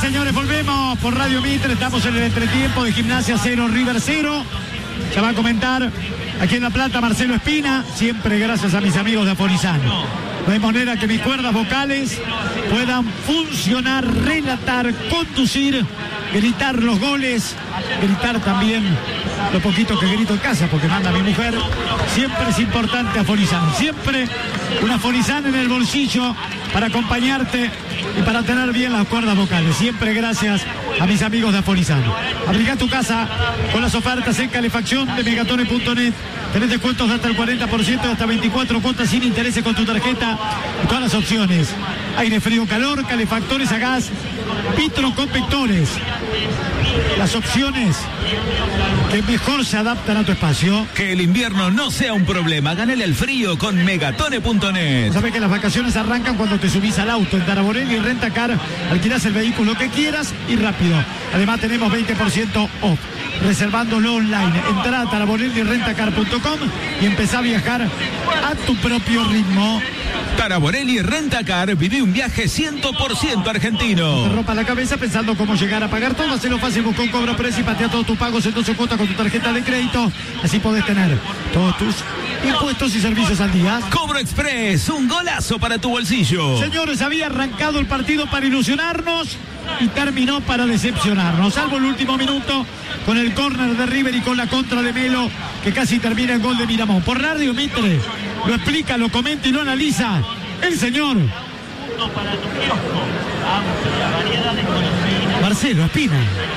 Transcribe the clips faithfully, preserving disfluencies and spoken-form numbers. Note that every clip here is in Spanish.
señores, volvemos por Radio Mitre. Estamos en el entretiempo de Gimnasia cero, River cero. Ya va a comentar aquí en La Plata Marcelo Espina, siempre gracias a mis amigos de Afonizano. De manera que mis cuerdas vocales puedan funcionar, relatar, conducir, gritar los goles, gritar también lo poquito que grito en casa, porque manda mi mujer. Siempre es importante Afonizano, siempre un Afonizano en el bolsillo para acompañarte y para tener bien las cuerdas vocales. Siempre gracias a mis amigos de Afonizano. Abriga tu casa con las ofertas en calefacción de megatone punto net. Tenés descuentos de hasta el cuarenta por ciento y hasta veinticuatro cuotas sin intereses con tu tarjeta. Y todas las opciones: aire, frío, calor, calefactores a gas, vitroconvectores. Las opciones que mejor se adaptan a tu espacio. Que el invierno no sea un problema. Gánale al frío con megatone punto net. Sabes que las vacaciones arrancan cuando te subís al auto. En Taraborelli y Rentacar alquilás el vehículo que quieras y rápido. Además tenemos veinte por ciento off reservándolo online. Entrá a taraborelli rentacar punto com y empezá a viajar a tu propio ritmo. Taraborelli Rentacar, viví un viaje cien por ciento argentino. No te rompa la cabeza pensando cómo llegar a pagar todo. Hacelo fácil, busca un cobro precio y patea todos tus pagos en doce cuotas con tu tarjeta de crédito. Así podés tener todos tus impuestos y servicios al día. Cobro Express, un golazo para tu bolsillo. Señores, había arrancado el partido para ilusionarnos y terminó para decepcionarnos, salvo el último minuto con el córner de River y con la contra de Melo, que casi termina en gol de Miramón. Por Radio Mitre lo explica, lo comenta y lo analiza el señor Marcelo Espina.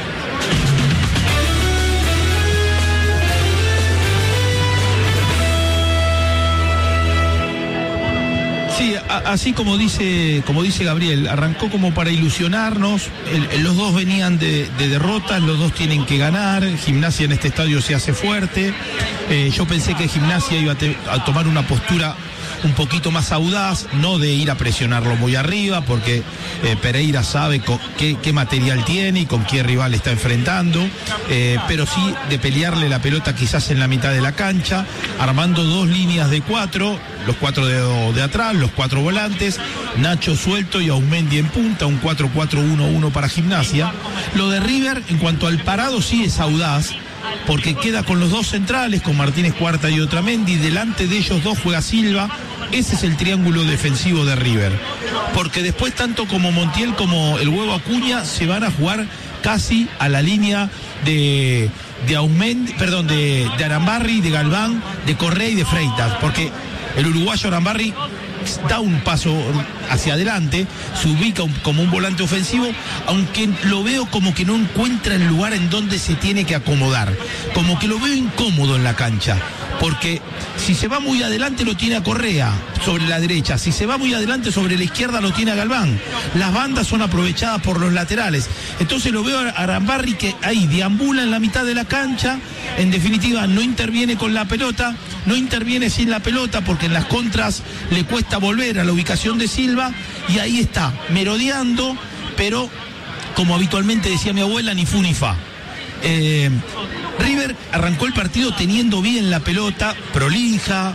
Sí, a, así como dice, como dice Gabriel, arrancó como para ilusionarnos. El, el, los dos venían de, de derrotas, los dos tienen que ganar. Gimnasia en este estadio se hace fuerte. Eh, yo pensé que Gimnasia iba a, te, a tomar una postura un poquito más audaz, no de ir a presionarlo muy arriba, porque eh, Pereira sabe con, qué, qué material tiene y con qué rival está enfrentando, eh, pero sí de pelearle la pelota quizás en la mitad de la cancha, armando dos líneas de cuatro, los cuatro de, de atrás, los cuatro volantes, Nacho suelto y Aumendi en punta, un cuatro cuatro uno uno para Gimnasia. Lo de River, en cuanto al parado, sí es audaz, porque queda con los dos centrales, con Martínez Cuarta y Otamendi, delante de ellos dos juega Silva. Ese es el triángulo defensivo de River, porque después tanto como Montiel como el Huevo Acuña se van a jugar casi a la línea de, de Aumendi, perdón, de, de Arambarri, de Galván, de Correa y de Freitas, porque el uruguayo Arambarri da un paso hacia adelante, se ubica un, como un volante ofensivo, aunque lo veo como que no encuentra el lugar en donde se tiene que acomodar, como que lo veo incómodo en la cancha, porque si se va muy adelante lo tiene a Correa sobre la derecha, si se va muy adelante sobre la izquierda lo tiene a Galván, las bandas son aprovechadas por los laterales, entonces lo veo a Arambarri que ahí deambula en la mitad de la cancha, en definitiva no interviene con la pelota, no interviene sin la pelota porque en las contras le cuesta volver a la ubicación de Silva y ahí está, merodeando, pero como habitualmente decía mi abuela, ni fu ni fa. Eh, River arrancó el partido teniendo bien la pelota, prolija,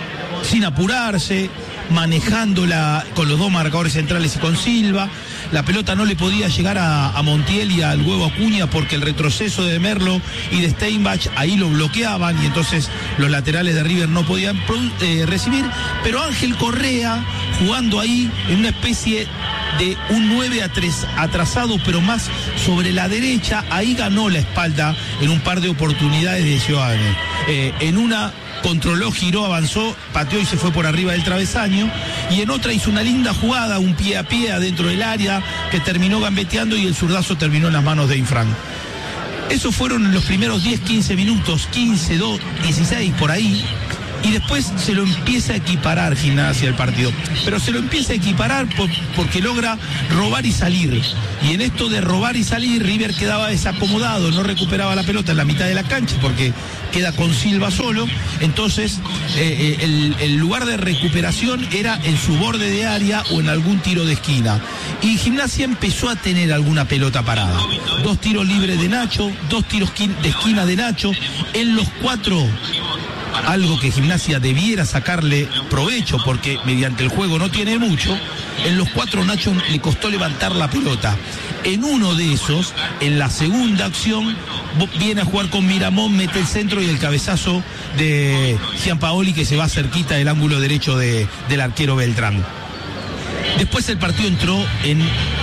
sin apurarse, manejándola con los dos marcadores centrales y con Silva. La pelota no le podía llegar a, a Montiel y al Huevo Acuña porque el retroceso de Merlo y de Steinbach ahí lo bloqueaban y entonces los laterales de River no podían eh, recibir, pero Ángel Correa jugando ahí en una especie de un nueve a tres atrasado, pero más sobre la derecha, ahí ganó la espalda en un par de oportunidades de Giovanni. Eh, en una controló, giró, avanzó, pateó y se fue por arriba del travesaño, y en otra hizo una linda jugada, un pie a pie adentro del área, que terminó gambeteando y el zurdazo terminó en las manos de Infran. Esos fueron los primeros diez, quince minutos, quince, dos, dieciséis, por ahí. Y después se lo empieza a equiparar Gimnasia el partido, pero se lo empieza a equiparar por, porque logra robar y salir, y en esto de robar y salir River quedaba desacomodado, no recuperaba la pelota en la mitad de la cancha porque queda con Silva solo, entonces eh, el, el lugar de recuperación era en su borde de área o en algún tiro de esquina, y Gimnasia empezó a tener alguna pelota parada, dos tiros libres de Nacho, dos tiros de esquina de Nacho, en los cuatro algo que Gimnasia debiera sacarle provecho porque mediante el juego no tiene mucho, en los cuatro Nacho le costó levantar la pelota. En uno de esos, en la segunda acción, viene a jugar con Miramón, mete el centro y el cabezazo de Gianpaoli que se va cerquita del ángulo derecho de, del arquero Beltrán. Después el partido entró en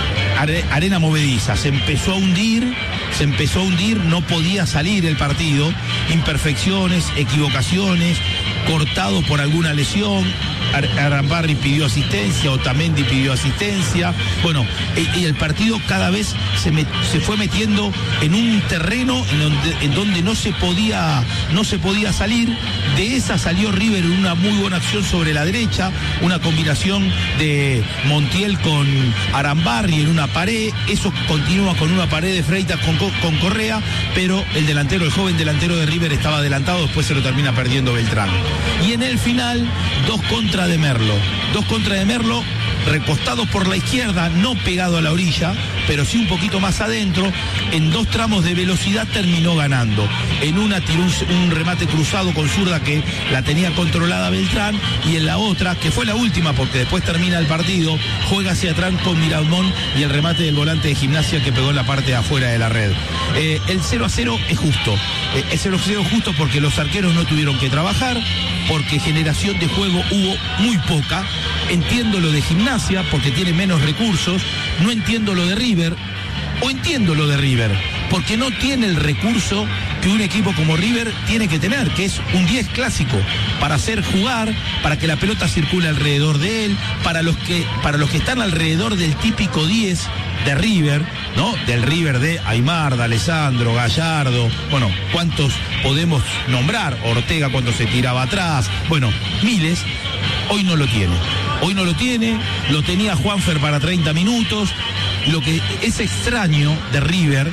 arena movediza, se empezó a hundir, se empezó a hundir, no podía salir el partido, imperfecciones, equivocaciones, cortado por alguna lesión. Arambarri pidió asistencia, Otamendi pidió asistencia, bueno, y, y el partido cada vez se, met, se fue metiendo en un terreno en donde, en donde no se podía, no se podía salir. De esa salió River en una muy buena acción sobre la derecha, una combinación de Montiel con Arambarri en una pared, eso continúa con una pared de Freitas con, con Correa, pero el delantero, el joven delantero de River estaba adelantado, después se lo termina perdiendo Beltrán. Y en el final, dos contra de Merlo, dos contra de Merlo, recostados por la izquierda, no pegado a la orilla, pero sí un poquito más adentro, en dos tramos de velocidad terminó ganando. En una tiró un, un remate cruzado con zurda que la tenía controlada Beltrán, y en la otra, que fue la última porque después termina el partido, juega hacia atrás con Miramón y el remate del volante de Gimnasia que pegó en la parte de afuera de la red. Eh, el cero a cero es justo, eh, es cero a cero justo porque los arqueros no tuvieron que trabajar, porque generación de juego hubo muy poca. Entiendo lo de Gimnasia porque tiene menos recursos, no entiendo lo de River, o entiendo lo de River porque no tiene el recurso que un equipo como River tiene que tener, que es un diez clásico, para hacer jugar, para que la pelota circule alrededor de él, para los que, para los que están alrededor del típico diez de River, ¿no? Del River de Aymar, de Alessandro, Gallardo, bueno, ¿cuántos podemos nombrar? Ortega cuando se tiraba atrás, bueno, miles. Hoy no lo tiene, hoy no lo tiene, lo tenía Juanfer para treinta minutos. Lo que es extraño de River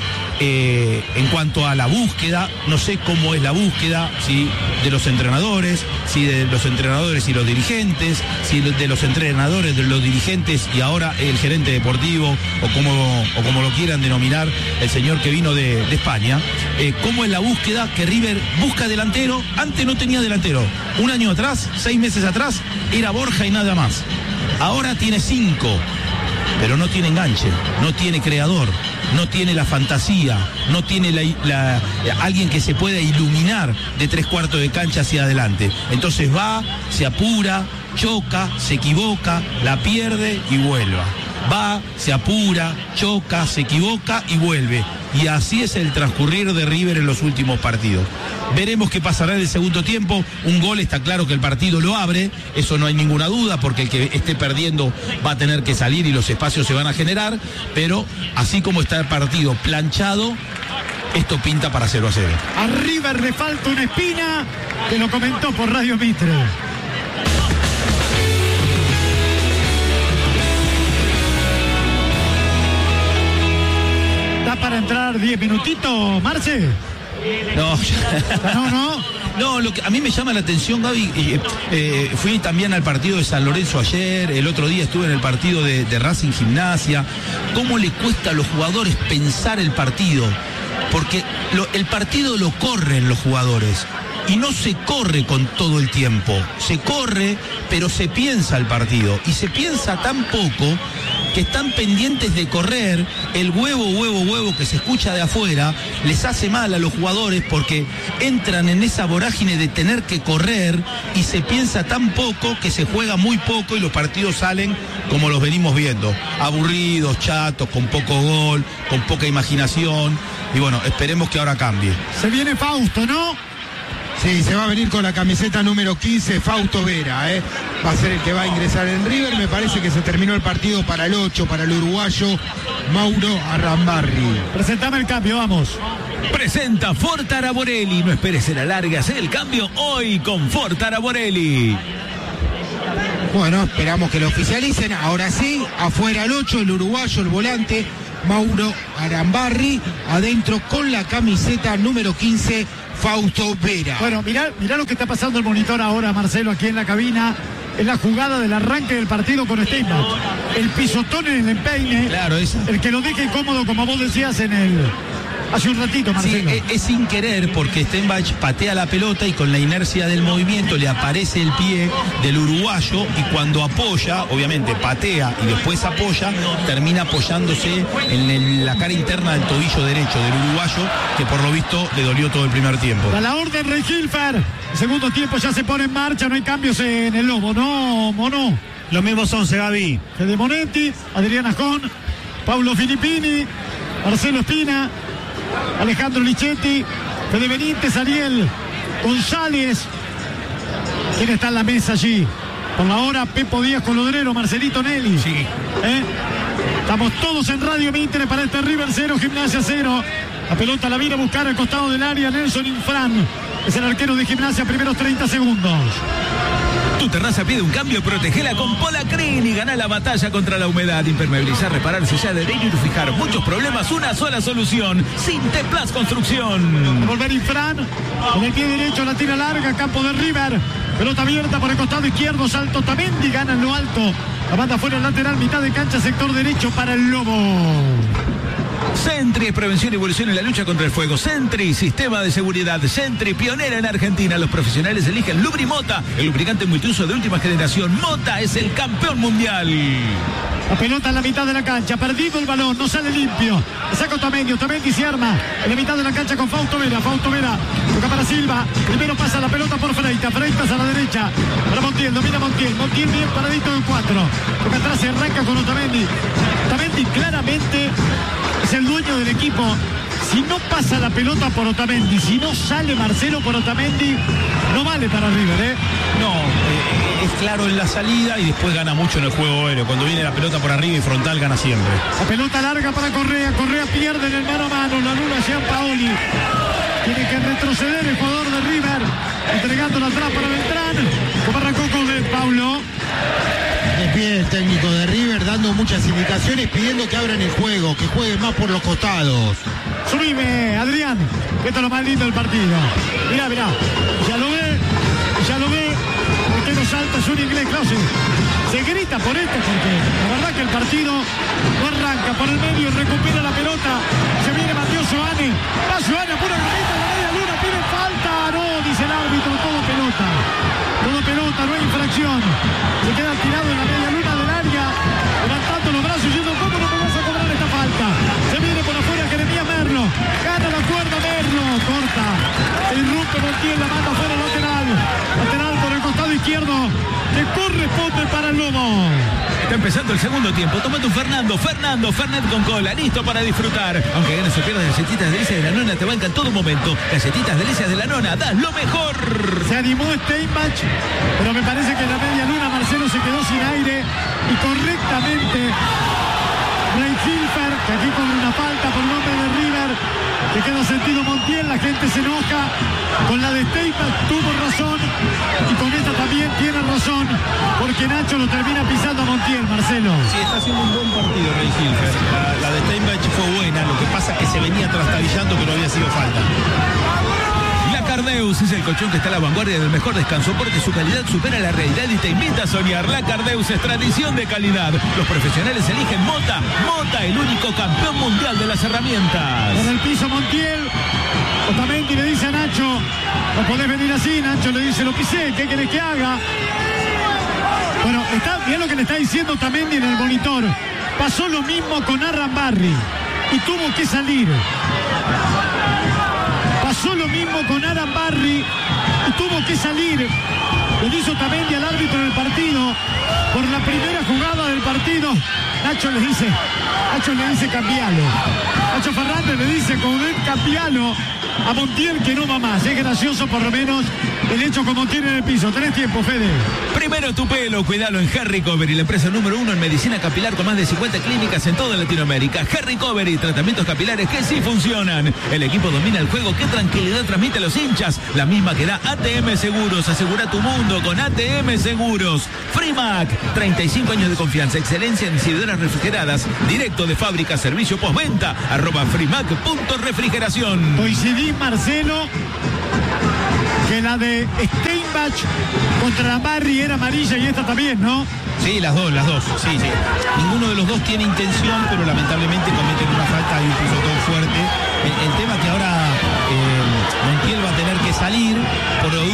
eh, en cuanto a la búsqueda, no sé cómo es la búsqueda, si de los entrenadores, si de los entrenadores y los dirigentes, si de los entrenadores, de los dirigentes y ahora el gerente deportivo, o como, o como lo quieran denominar, el señor que vino de, de España, eh, cómo es la búsqueda que River busca delantero. Antes no tenía delantero, un año atrás, seis meses atrás, era Borja y nada más. Ahora tiene cinco. Pero no tiene enganche, no tiene creador, no tiene la fantasía, no tiene la, la, alguien que se pueda iluminar de tres cuartos de cancha hacia adelante. Entonces va, se apura, choca, se equivoca, la pierde y vuelve. Va, se apura, choca, se equivoca y vuelve. Y así es el transcurrir de River en los últimos partidos. Veremos qué pasará en el segundo tiempo. Un gol está claro que el partido lo abre, eso no hay ninguna duda, porque el que esté perdiendo va a tener que salir y los espacios se van a generar, pero así como está el partido planchado, esto pinta para cero a cero. A River le falta una espina, que lo comentó por Radio Mitre. Para entrar diez minutitos, Marce. No, no, no. No, lo que a mí me llama la atención, Gaby, eh, eh, fui también al partido de San Lorenzo ayer, el otro día estuve en el partido de, de Racing Gimnasia. ¿Cómo le cuesta a los jugadores pensar el partido? Porque lo, el partido lo corren los jugadores. Y no se corre con todo el tiempo, se corre, pero se piensa el partido. Y se piensa tan poco que están pendientes de correr. El huevo, huevo, huevo que se escucha de afuera les hace mal a los jugadores porque entran en esa vorágine de tener que correr y se piensa tan poco que se juega muy poco y los partidos salen como los venimos viendo, aburridos, chatos, con poco gol, con poca imaginación. Y bueno, esperemos que ahora cambie. Se viene Fausto, ¿no? Sí, se va a venir con la camiseta número quince, Fausto Vera, ¿eh? Va a ser el que va a ingresar en River. Me parece que se terminó el partido para el ocho, para el uruguayo Mauro Arambarri. Presentame el cambio, vamos. Presenta Ford Araborelli. No esperes en la larga, haz el cambio hoy con Ford Araborelli. Bueno, esperamos que lo oficialicen. Ahora sí, afuera el ocho, el uruguayo, el volante Mauro Arambarri, adentro con la camiseta número quince, Fausto Vera. Bueno, mirá, mirá lo que está pasando el monitor ahora, Marcelo, aquí en la cabina. Es la jugada del arranque del partido con Steinbach. El pisotón en el empeine. Claro, esa. El que lo deje incómodo, como vos decías, en el, hace un ratito, Marcelo. Sí, es, es sin querer porque Steinbach patea la pelota y con la inercia del movimiento le aparece el pie del uruguayo y cuando apoya, obviamente patea y después apoya, termina apoyándose en el, la cara interna del tobillo derecho del uruguayo, que por lo visto le dolió todo el primer tiempo. A la orden, Rey Hilfer. El segundo tiempo ya se pone en marcha, no hay cambios en el Lobo, ¿no, Mono? Los mismos once, Gaby. Fede Monetti, Adriana Jón, Paulo Filippini, Marcelo Espina, Alejandro Lichetti, Fede Benítez, Ariel González. ¿Quién está en la mesa allí? Por la hora, Pepo Díaz Colodrero, Marcelito Nelly. Sí. ¿Eh? Estamos todos en Radio Mitre para este River cero, Gimnasia cero. La pelota la viene a buscar al costado del área Nelson Infran. Es el arquero de Gimnasia, primeros treinta segundos. Tu terraza pide un cambio, protegela con Polacrin y gana la batalla contra la humedad. Impermeabilizar, reparar, sellar, adherir y fijar muchos problemas, una sola solución. Sinteplas Construcción. Volver Infran, con el pie derecho la tira larga, campo de River. Pelota abierta por el costado izquierdo, salto Tamendi, gana en lo alto. La banda fuera el lateral, mitad de cancha, sector derecho para el Lobo. Sentry es prevención y evolución en la lucha contra el fuego. Sentry, sistema de seguridad. Sentry, pionera en Argentina. Los profesionales eligen Lubrimota, el lubricante multiuso de última generación. Mota es el campeón mundial. La pelota en la mitad de la cancha, perdido el balón, no sale limpio. Le saca Otamendi, Otamendi se arma en la mitad de la cancha con Fausto Vera. Fausto Vera, toca para Silva. Primero pasa la pelota por Freitas, Freitas a la derecha. Para Montiel, domina Montiel. Montiel bien paradito en cuatro. Toca atrás, se arranca con Otamendi. Otamendi claramente es el dueño del equipo. Si no pasa la pelota por Otamendi, si no sale Marcelo por Otamendi, no vale para River, ¿eh? No, eh, es claro en la salida y después gana mucho en el juego aéreo. Cuando viene la pelota por arriba y frontal gana siempre. La pelota larga para Correa, Correa pierde en el mano a mano, la luna Gianpaoli. Tiene que retroceder el jugador de River, entregándola atrás para Beltrán. Como arrancó con el Paulo. De pie el técnico de River dando muchas indicaciones, pidiendo que abran el juego, que jueguen más por los costados. Subime, Adrián, que esto es lo más lindo del partido. Mirá, mirá, ya lo ve, ya lo ve. ¿Por qué no salta? Es un inglés, Clausen. Se grita por esto porque la verdad que el partido no arranca por el medio, recupera la pelota. Se viene Mateo Soane. Va Soane, pura granita, la media luna, pide falta. No, dice el árbitro, todo pelota. Todo pelota, no hay infracción. Se queda tirado en la media luna del área, levantando los brazos diciendo, ¿cómo no me vas a cobrar esta falta? Se viene por afuera Jeremías Merlo. Gana la cuerda Merlo. Corta. Se irrumpe Montiel, la manda fuera lateral. Lateral por el costado izquierdo. Le corresponde para el Lobo. Está empezando el segundo tiempo. Tómate un Fernando. Fernando, Fernet con cola. Listo para disfrutar. Aunque ganes o pierdas, galletitas delicias de la nona te bancan todo momento. Galletitas delicias de la nona. Das lo mejor. Se animó Steinbach, pero me parece que en la media luna Marcelo se quedó sin aire y correctamente Rey Hilfer, que aquí con una falta por nombre de River, que queda sentido Montiel, la gente se enoja. Con la de Steinbach tuvo razón y con esta también tiene razón, porque Nacho lo termina pisando a Montiel, Marcelo. Sí, está haciendo un buen partido Rey Hilfer. La, la de Steinbach fue buena, lo que pasa es que se venía trastabillando, pero había sido falta. La Cardeus es el colchón que está a la vanguardia del mejor descanso porque su calidad supera la realidad y te invita a soñar. La Cardeus es tradición de calidad. Los profesionales eligen Mota. Mota, el único campeón mundial de las herramientas. En el piso Montiel. Otamendi le dice a Nacho, no podés venir así. Nacho le dice, lo pisé, ¿qué querés que haga? Bueno, está bien lo que le está diciendo Otamendi en el monitor. Pasó lo mismo con Arrambarri y tuvo que salir. Pasó lo mismo con Arrambarri y tuvo que salir. Le dice Otamendi al árbitro del partido. Por la primera jugada del partido, Nacho le dice, Nacho le dice cambialo. Nacho Fernández le dice con él cambialo a Montiel que no va más. Es gracioso por lo menos el hecho con Montiel en el piso. Tenés tiempo, Fede. Primero tu pelo, cuidalo en Hair Recovery, la empresa número uno en medicina capilar con más de cincuenta clínicas en toda Latinoamérica. Hair Recovery, tratamientos capilares que sí funcionan. El equipo domina el juego. ¿Qué tranquilidad transmite a los hinchas? La misma que da A T M Seguros. Asegura tu mundo con A T M Seguros. Freemac, treinta y cinco años de confianza, excelencia en incidedoras refrigeradas, directo de fábrica, servicio postventa, arroba freemac punto refrigeración. Coincidí, Marcelo, que la de Steinbach contra la Barry era amarilla y esta también, ¿no? Sí, las dos, las dos, sí, sí. Ninguno de los dos tiene intención, pero lamentablemente cometen una falta y un pisotón fuerte. El, el tema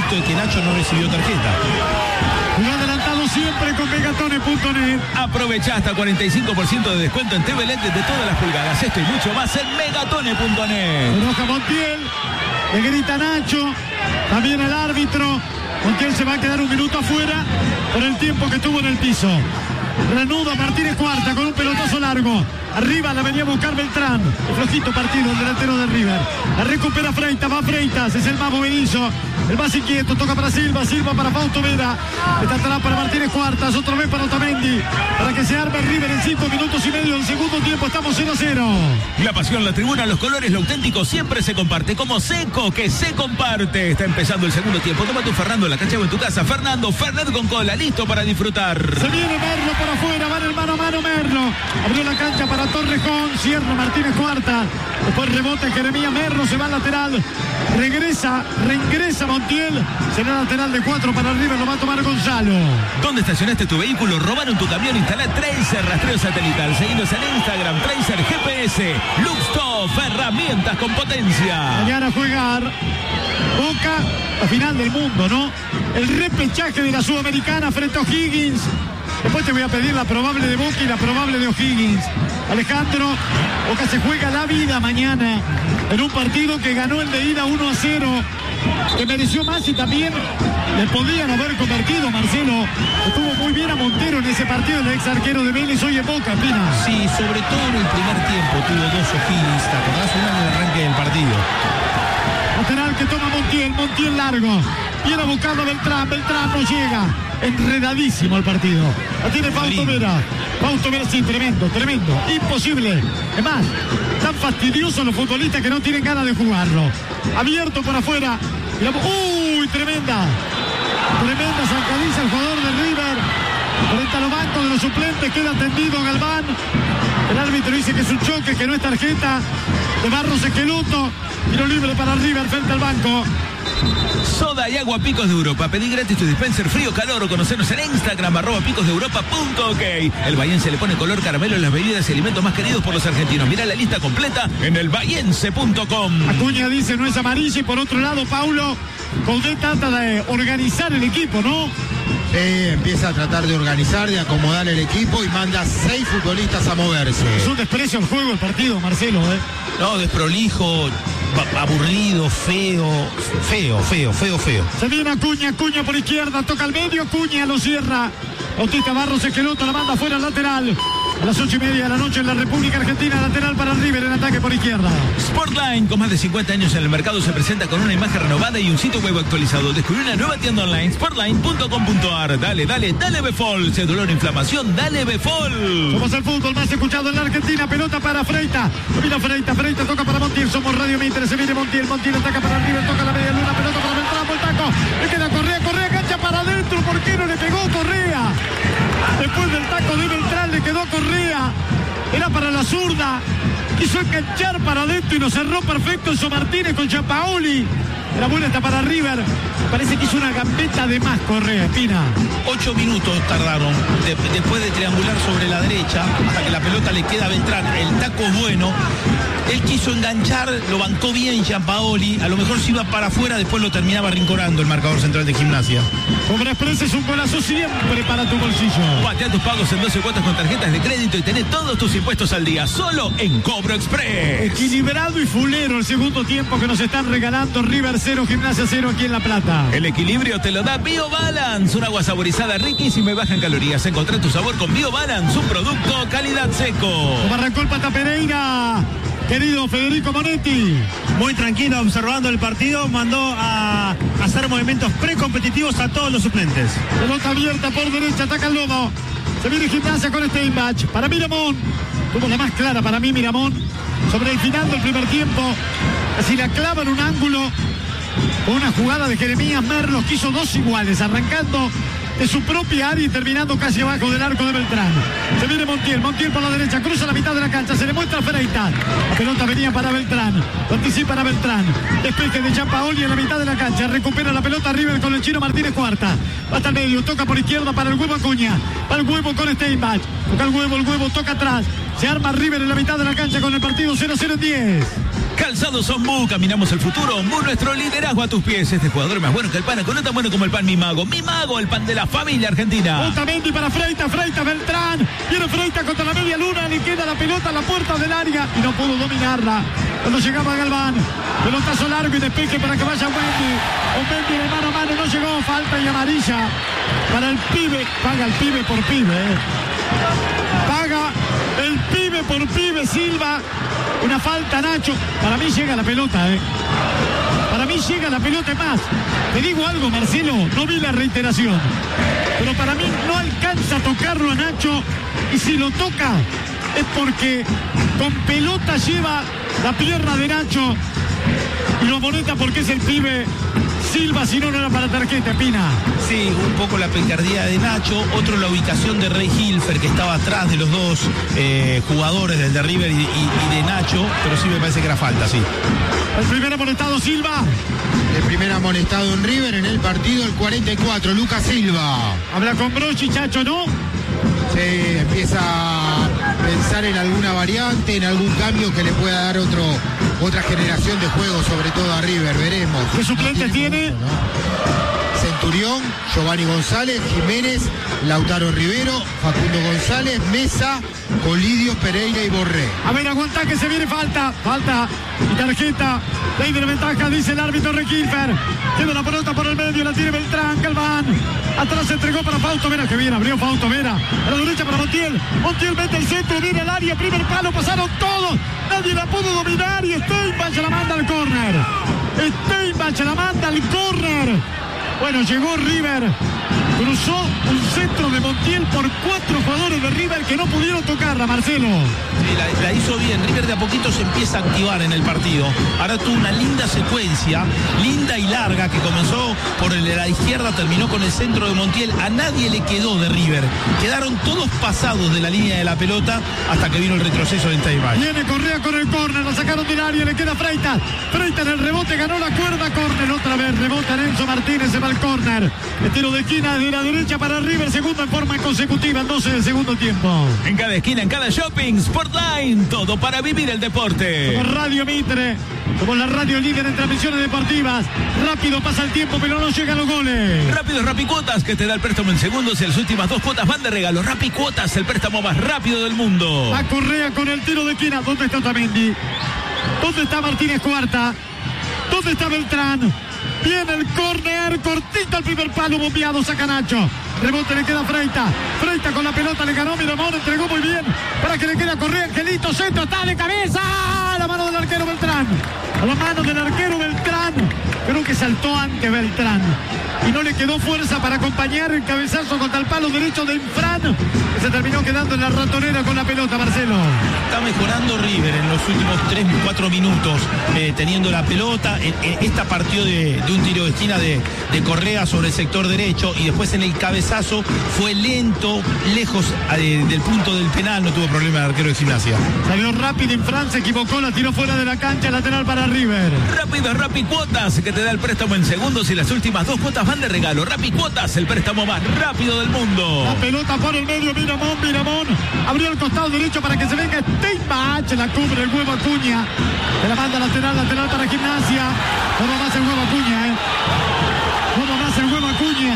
producto de que Nacho no recibió tarjeta. Un adelantado siempre con megatone punto net. Aprovecha hasta cuarenta y cinco por ciento de descuento en T V L E D de todas las pulgadas. Esto y mucho más en megatone punto net. Se enoja Montiel, le grita Nacho, también el árbitro. Montiel se va a quedar un minuto afuera por el tiempo que tuvo en el piso. Reanuda Martínez Cuarta con un pelotazo largo. Arriba la venía a buscar Beltrán. El flojito partido, el delantero de River. La recupera Freitas, va Freitas, es el más movedizo, el más inquieto, toca para Silva, Silva para Fausto Vera. Está atrás para Martínez Cuartas, otra vez para Otamendi. Para que se arme River en cinco minutos y medio del segundo tiempo, estamos cero a cero. La pasión, la tribuna, los colores, lo auténtico siempre se comparte. Como Seco, que se comparte. Está empezando el segundo tiempo. Toma tu Fernando, la cancha o en tu casa. Fernando, Fernet con cola, listo para disfrutar. Se viene Merlo por afuera, va en el mano a mano Merlo. Abrió la cancha para Torrejón, cierra Martínez Cuarta. Después rebota Jeremías, Merlo se va al lateral. Regresa, reingresa Montiel. Será lateral de cuatro para River, lo va a tomar Gonzalo. ¿Dónde estacionaste tu vehículo? ¿Robaron tu camión? Instala Tracer, rastreo satelital. Seguinos en Instagram, Tracer G P S. Luxtop, herramientas con potencia. Mañana a jugar Boca, la final del mundo, ¿no? El repechaje de la Sudamericana frente a O'Higgins. Después te voy a pedir la probable de Boca y la probable de O'Higgins. Alejandro, Boca se juega la vida mañana en un partido que ganó el de ida uno a cero, que mereció más y también le podían haber convertido. Marcelo estuvo muy bien a Montero en ese partido, el ex arquero de Vélez, hoy en Boca, Pina. Sí, sobre todo en el primer tiempo tuvo dos O'Higgins, ¿te acordás? Una en el arranque del partido. Lateral que toma Montiel, Montiel largo. Viene a buscarlo Beltrán, Beltrán no llega. Enredadísimo el partido. La tiene Fausto Vera. Fausto Vera, sí, tremendo, tremendo. Imposible. Es más, tan fastidiosos los futbolistas que no tienen ganas de jugarlo. Abierto por afuera. Uy, tremenda. Tremenda zancadiza el jugador de River. Frente a los bancos de los suplentes, queda tendido Galván. El árbitro dice que es un choque, que no es tarjeta. De Barros Esqueloto. Tiro libre para River frente al banco. Soda y agua Picos de Europa. Pedí gratis tu dispenser frío calor o conocernos en Instagram, arroba picos de europa punto ok. El bahiense le pone color caramelo en las bebidas y alimentos más queridos por los argentinos. Mira la lista completa en el bahiense punto com. Acuña dice no es amarilla y por otro lado Paulo Coudet trata de organizar el equipo, ¿no? Sí, empieza a tratar de organizar, de acomodar el equipo y manda seis futbolistas a moverse. Es un desprecio al juego el partido, Marcelo, ¿eh? No, desprolijo, aburrido, feo, feo, feo, feo, feo. Se viene Acuña, Acuña por izquierda, toca al medio, Acuña lo cierra. Bautista Barros Esqueloto la manda fuera al lateral. A las ocho y media de la noche en la República Argentina, lateral para River en ataque por izquierda. Sportline, con más de cincuenta años en el mercado, se presenta con una imagen renovada y un sitio web actualizado. Descubrí una nueva tienda online, sportline punto com punto ar. Dale, dale, dale Befol. Si es dolor o inflamación, dale Befol. Somos el fútbol más escuchado en la Argentina. Pelota para Freita. Mira Freita, Freita toca para Montiel. Somos Radio Mitre. Se viene Montiel. Montiel ataca para River. Toca la media luna. Pelota para Beltrán. Por taco. Le queda Correa. Correa cancha para adentro. ¿Por qué no le pegó Correa? Después del taco de Beltrán le quedó Correa. Era para la zurda. Quiso enganchar para adentro y lo cerró perfecto Enzo Martínez con Giampaoli. La buena está para River. Parece que hizo una gambeta de más Correa, Espina. Ocho minutos tardaron de, después de triangular sobre la derecha hasta que la pelota le queda a Beltrán. El taco es bueno. Él quiso enganchar, lo bancó bien Giampaoli. A lo mejor se iba para afuera, después lo terminaba rinconando el marcador central de Gimnasia. Cobra Express es un golazo siempre para tu bolsillo. Patea tus pagos en doce cuotas con tarjetas de crédito y tenés todos tus impuestos al día. Solo en Cobro Express. Equilibrado y fulero el segundo tiempo que nos están regalando. River cero, Gimnasia cero aquí en La Plata. El equilibrio te lo da BioBalance, un agua saborizada riquísima y baja en calorías. Encontrá tu sabor con BioBalance, un producto calidad seco. Como arrancó el Pata Pereira, querido Federico Monetti. Muy tranquilo observando el partido, mandó a hacer movimientos precompetitivos a todos los suplentes. Pelota abierta por derecha, ataca el Lobo. Se viene Gimnasia con Steinbach. Para Miramón. Tuvo la más clara para mí Miramón. Sobre el final del primer tiempo. Así la clava en un ángulo. Con una jugada de Jeremías Merlos que hizo dos iguales, arrancando de su propia área y terminando casi abajo del arco de Beltrán. Se viene Montiel, Montiel por la derecha, cruza la mitad de la cancha, se le muestra a Freita. La pelota venía para Beltrán, lo anticipa a Beltrán. Despeje de Giampaoli en la mitad de la cancha, recupera la pelota River con el chino Martínez Cuarta. Va hasta el medio, toca por izquierda para el huevo Acuña. Para el huevo con Steinbach. Toca el huevo, el huevo toca atrás. Se arma River en la mitad de la cancha con el partido cero cero en diez. Calzados Ombú, caminamos el futuro. Ombú, nuestro liderazgo a tus pies. Este jugador es más bueno que el pan, no tan bueno como el pan Mi Mago. Mi Mago, el pan de la familia argentina. Otamendi para Freitas, Freitas Beltrán. Viene Freitas contra la media luna, le queda la pelota a la puerta del área y no pudo dominarla. Cuando llegaba Galván, pelotazo largo y despeje para que vaya Wendy. Wendy de mano a mano, no llegó, falta y amarilla para el pibe. Paga el pibe por pibe, eh. Paga el pibe por pibe, Silva. Una falta, Nacho. Para mí llega la pelota, eh. Para mí llega la pelota más. Te digo algo, Marcelo, no vi la reiteración. Pero para mí no alcanza a tocarlo a Nacho. Y si lo toca es porque con pelota lleva la pierna de Nacho. Y lo amonesta porque es el pibe Silva, si no, no era para tarjeta, Pina. Sí, un poco la picardía de Nacho, otro la ubicación de Rey Hilfer, que estaba atrás de los dos eh, jugadores, del de River y, y, y de Nacho, pero sí me parece que era falta, sí. El primer amonestado, Silva. El primer amonestado en River en el partido, el cuarenta y cuatro, Lucas Silva. Habla con Brochi, Chacho, ¿no? Sí, empieza a pensar en alguna variante, en algún cambio que le pueda dar otro, otra generación de juego, sobre todo a River, veremos. ¿Qué suplente no tiene? tiene? Mucho, ¿no? Centurión, Giovanni González, Jiménez, Lautaro Rivero, Facundo González, Mesa, Colidio, Pereira y Borré. A ver, aguanta que se viene falta, falta y tarjeta. Ley de ventaja, dice el árbitro Requilfer. Tiene la pelota por el medio, la tiene Beltrán, Galván. Atrás se entregó para Fausto Vera, que bien abrió Fausto Vera. A la derecha para Montiel. Montiel mete el centro, viene al área, primer palo, pasaron todos. Nadie la pudo dominar y Steinbach se la manda al córner. Steinbach se la manda al córner. Bueno, llegó River, cruzó un centro de Montiel por cuatro jugadores de River que no pudieron tocarla, Marcelo. Sí, la, la hizo bien. River de a poquito se empieza a activar en el partido. Ahora tuvo una linda secuencia, linda y larga, que comenzó por el de la izquierda, terminó con el centro de Montiel. A nadie le quedó de River. Quedaron todos pasados de la línea de la pelota hasta que vino el retroceso de Steinbach. Viene Correa con el córner, la sacaron del área, le queda Freitas. Freitas en el rebote, ganó la cuerda, córner otra vez, rebota Enzo Martínez, se va al córner. El tiro de esquina de la derecha para River, segundo en forma consecutiva, en doce del segundo tiempo. En cada esquina, en cada shopping, Sportline, todo para vivir el deporte. Como Radio Mitre, como la radio líder en transmisiones deportivas. Rápido pasa el tiempo, pero no llegan los goles. Rápido Rapicuotas, que te da el préstamo en segundos y las últimas dos cuotas van de regalo. Rapicuotas, el préstamo más rápido del mundo. A Correa con el tiro de esquina. ¿Dónde está Otamendi? ¿Dónde está Martínez Cuarta? ¿Dónde está Beltrán? Viene el córner, cortito al primer palo, bombeado, saca Nacho. Rebote, le queda Freita. Freita con la pelota, le ganó Miramón, entregó muy bien. Para que le quede a Correa, Angelito, centro, está de cabeza. A la mano del arquero Beltrán. A la mano del arquero Beltrán. Creo que saltó antes Beltrán. Y no le quedó fuerza para acompañar el cabezazo contra el palo derecho de Infran, que se terminó quedando en la ratonera con la pelota, Marcelo. Está mejorando River en los últimos tres, cuatro minutos, eh, teniendo la pelota. En, en esta partió de, de un tiro de esquina de, de Correa sobre el sector derecho y después en el cabezazo fue lento, lejos eh, del punto del penal, no tuvo problema el arquero de Gimnasia. Salió rápido Infran, se equivocó, la tiró fuera de la cancha, lateral para River. Rápido Rapicuotas, que te da el préstamo en segundos y las últimas dos cuotas van de regalo. Rapicuotas, el préstamo más rápido del mundo. La pelota por el medio, Miramón, Miramón. Abrió el costado derecho para que se venga Steinbach, la cubre el huevo Acuña. Se la manda lateral, lateral para Gimnasia. No va más el huevo Acuña, ¿eh? No va más el huevo Acuña.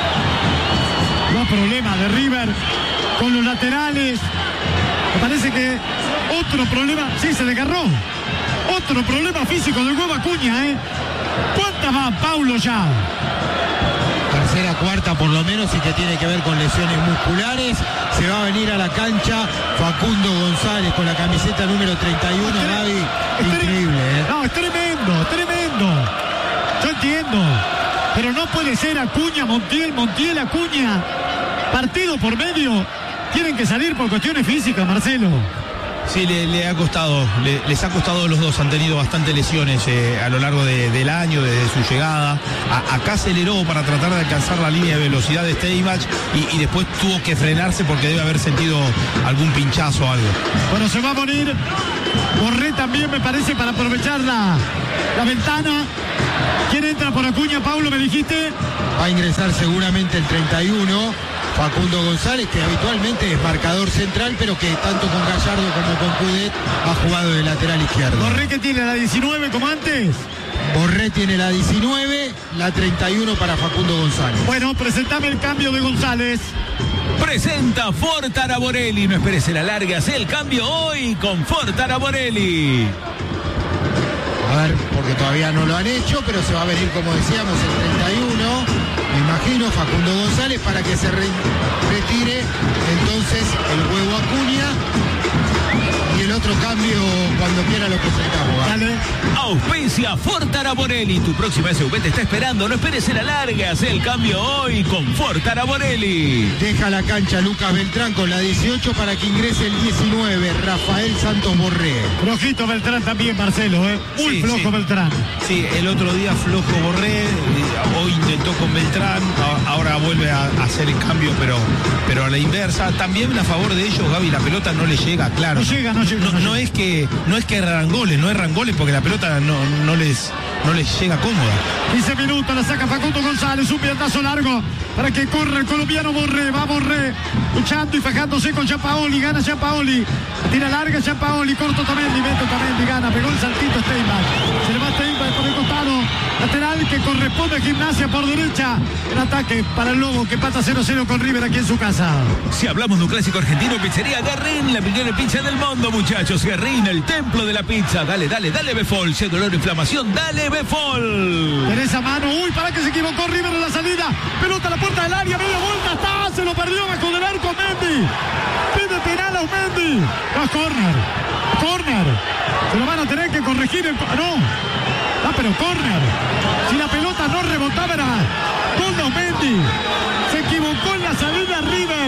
No problema de River con los laterales. Me parece que otro problema, sí, se desgarró. Otro problema físico del huevo Acuña, ¿eh? ¿Cuántas va Paulo ya? Tercera, cuarta por lo menos, y que tiene que ver con lesiones musculares. Se va a venir a la cancha Facundo González con la camiseta número treinta y uno, Gaby. Increíble, ¿eh? No, es tremendo, tremendo. Yo entiendo. Pero no puede ser Acuña, Montiel, Montiel, Acuña. Partido por medio. Tienen que salir por cuestiones físicas, Marcelo. Sí, le, le ha costado, le, les ha costado, los dos han tenido bastantes lesiones eh, a lo largo de, del año, desde su llegada. A, acá aceleró para tratar de alcanzar la línea de velocidad de Steinbach y, y después tuvo que frenarse porque debe haber sentido algún pinchazo o algo. Bueno, se va a morir Borré también, me parece, para aprovechar la, la ventana. ¿Quién entra por Acuña, Paulo, me dijiste? Va a ingresar seguramente el treinta y uno, Facundo González, que habitualmente es marcador central, pero que tanto con Gallardo como con Cudet ha jugado de lateral izquierdo. Borré, que tiene la diecinueve como antes. Borré tiene la diecinueve, la treinta y uno para Facundo González. Bueno, presentame el cambio de González. Presenta Ford Araborelli. No esperes el alargue, haz el cambio hoy con Ford Araborelli. A ver, porque todavía no lo han hecho, pero se va a venir, como decíamos, el treinta y uno. Me imagino Facundo González para que se re retire entonces el huevo Acuña. Y el otro cambio, cuando quiera, lo presentamos. Dale. Auspicia Ford Araborelli. Tu próxima S U V te está esperando. No esperes el alargue, haz el cambio hoy con Ford Araborelli. Deja la cancha Lucas Beltrán con la dieciocho para que ingrese el diecinueve, Rafael Santos Borré. Flojito Beltrán también, Marcelo, ¿eh? Muy Sí, flojo sí. Beltrán. Sí, el otro día flojo Borré, hoy intentó con Beltrán, ahora vuelve a, a hacer el cambio, pero, pero a la inversa. También a favor de ellos, Gaby, la pelota no le llega, claro. No llega, no llega. No, no no llega. es que no es que erran goles, no erran goles porque la pelota no, no les no les llega cómoda. quince minutos, la saca Facundo González, un piernazo largo para que corra el colombiano Borré, va Borré, luchando y fajándose con Giampaoli, gana Giampaoli, tira larga Giampaoli, corto Tamendi, Beto Tamendi, gana, pegó el saltito Steinbach, se le va Steinbach por el costado, lateral que corresponde a Gimnasia por derecha, el ataque para el Lobo que pata cero cero con River aquí en su casa. Si hablamos de un clásico argentino, pizzería Garrín, la primera pizza del mundo, muchachos. Garrín, el templo de la pizza. Dale, dale, dale Befol. Si hay dolor o inflamación, dale Befol. Tenés a mano, uy, para que se equivocó River en la salida, pelota a la puerta del área, media vuelta, está, se lo perdió bajo del arco Mendy, pide penal a Mendy, va corner, corner, se lo van a tener que corregir, el, no, ah, pero corner, si la pelota no rebotaba era gol de Mendy, se equivocó en la salida River,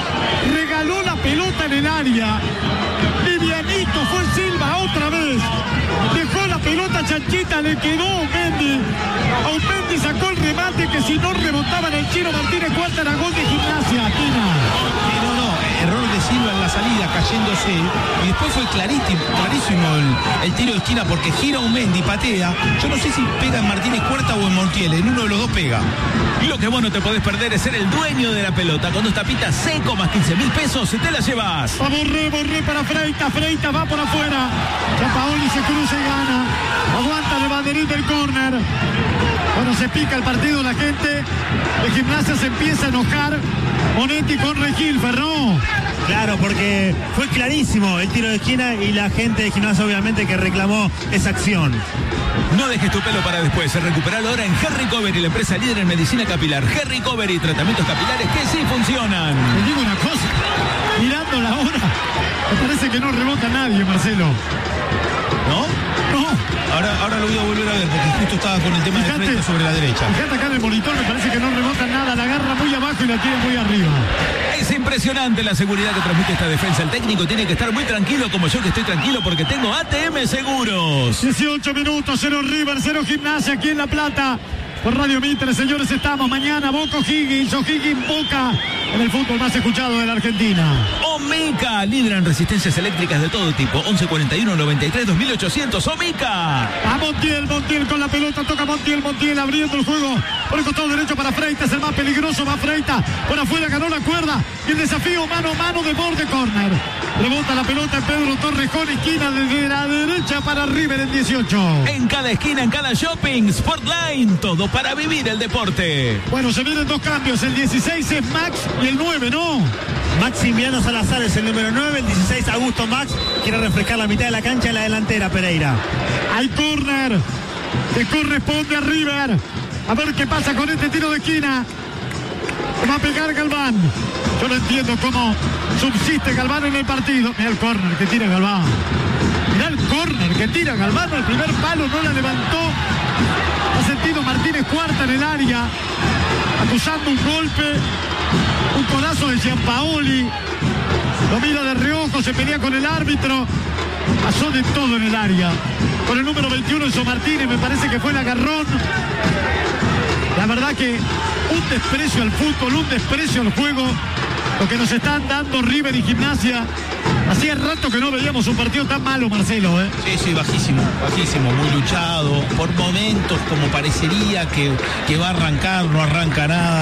regaló la pelota en el área, livianito fue Silva otra vez, dejó la pelota chanchita, le quedó Mendy, Mendy sacó el remate que si no rebotaba en el Chino Martínez Cuarta era gol de Gimnasia, Tina. Sí, no, no, error de Silva en la salida, cayéndose. Y después fue clarísimo, clarísimo el, el tiro de esquina porque gira un Mendy, patea. Yo no sé si pega en Martínez Cuarta o en Montiel, en uno de los dos pega. Lo que vos no te podés perder es ser el dueño de la pelota. Con dos tapitas seco más quince mil pesos, te la llevas. Va Borré, Borré para Freita, Freita va por afuera. Giampaoli se cruza y gana. Aguanta el banderín del córner. Cuando se pica el partido, la gente de Gimnasia se empieza a enojar. Monetti con Regil, Ferró. Claro, porque fue clarísimo el tiro de esquina y la gente de Gimnasia obviamente que reclamó esa acción. No dejes tu pelo para después. Recuperalo ahora en Harry Covery, la empresa líder en medicina capilar. Harry Covery, tratamientos capilares que sí funcionan. Te digo una cosa, mirando la hora, me parece que no rebota nadie, Marcelo. ¿No? No. Ahora, ahora lo voy a volver a ver porque justo estaba con el tema de Fíjate, frente sobre la derecha. Fíjate acá en el monitor, me parece que no rebota nada, la agarra muy abajo y la tira muy arriba. Es impresionante la seguridad que transmite esta defensa. El técnico tiene que estar muy tranquilo, como yo que estoy tranquilo porque tengo A T M Seguros. dieciocho minutos, cero River, cero Gimnasia aquí en La Plata. Por Radio Mitre, señores, estamos mañana. Boca O'Higgins, O'Higgins Boca, en el fútbol más escuchado de la Argentina. Omica, líder en resistencias eléctricas de todo tipo. once cuarenta y uno noventa y tres dos mil ochocientos. Omica. A Montiel, Montiel con la pelota, toca Montiel, Montiel abriendo el juego por el costado derecho para Freita, es el más peligroso, va Freita, por afuera ganó la cuerda y el desafío mano a mano de borde córner. Rebota la pelota en Pedro Torrejón, esquina desde la derecha para River en dieciocho. En cada esquina, en cada shopping, Sportline, todo para vivir el deporte. Bueno, se vienen dos cambios, el dieciséis es Max y el nueve, ¿no? Maximiliano Salazar es el número nueve, el dieciséis Augusto Max quiere refrescar la mitad de la cancha en la delantera Pereira. Hay córner que corresponde a River. A ver qué pasa con este tiro de esquina. Va a pegar Galván. Yo no entiendo cómo subsiste Galván en el partido. Mira el córner que tira Galván. Mira el córner que tira Galván. El primer palo no la levantó. Ha sentido Martínez Cuarta en el área, acusando un golpe. Un codazo de Giampaoli. Lo mira de reojo, se pelea con el árbitro. Pasó de todo en el área. Con el número veintiuno Enzo Martínez, me parece que fue el agarrón. La verdad que un desprecio al fútbol, un desprecio al juego. Lo que nos están dando River y Gimnasia. Hacía rato que no veíamos un partido tan malo, Marcelo, ¿eh? Sí, sí, bajísimo, bajísimo, muy luchado. Por momentos, como parecería que, que va a arrancar, no arranca nada.